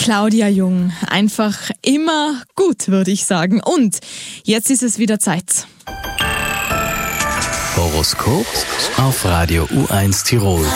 Claudia Jung. Einfach immer gut, würde ich sagen. Und jetzt ist es wieder Zeit. Horoskop auf Radio U1 Tirol.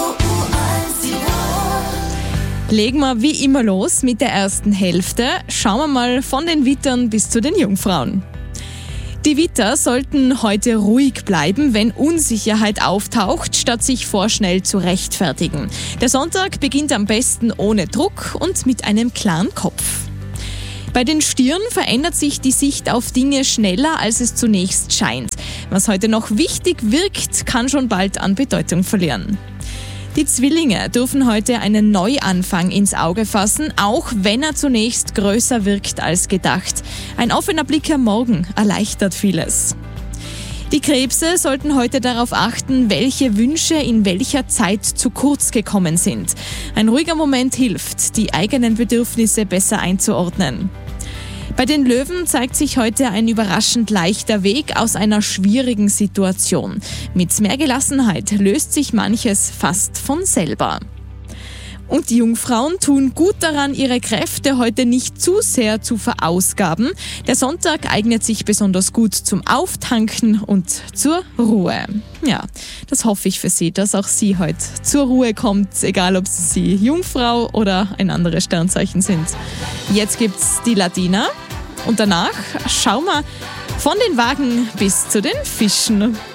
Legen wir wie immer los mit der ersten Hälfte. Schauen wir mal von den Wittern bis zu den Jungfrauen. Die Witter sollten heute ruhig bleiben, wenn Unsicherheit auftaucht, statt sich vorschnell zu rechtfertigen. Der Sonntag beginnt am besten ohne Druck und mit einem klaren Kopf. Bei den Stieren verändert sich die Sicht auf Dinge schneller, als es zunächst scheint. Was heute noch wichtig wirkt, kann schon bald an Bedeutung verlieren. Die Zwillinge dürfen heute einen Neuanfang ins Auge fassen, auch wenn er zunächst größer wirkt als gedacht. Ein offener Blick am Morgen erleichtert vieles. Die Krebse sollten heute darauf achten, welche Wünsche in welcher Zeit zu kurz gekommen sind. Ein ruhiger Moment hilft, die eigenen Bedürfnisse besser einzuordnen. Bei den Löwen zeigt sich heute ein überraschend leichter Weg aus einer schwierigen Situation. Mit mehr Gelassenheit löst sich manches fast von selber. Und die Jungfrauen tun gut daran, ihre Kräfte heute nicht zu sehr zu verausgaben. Der Sonntag eignet sich besonders gut zum Auftanken und zur Ruhe. Ja, das hoffe ich für Sie, dass auch Sie heute zur Ruhe kommt, egal ob Sie Jungfrau oder ein anderes Sternzeichen sind. Jetzt gibt's die Ladina und danach schauen wir von den Wagen bis zu den Fischen.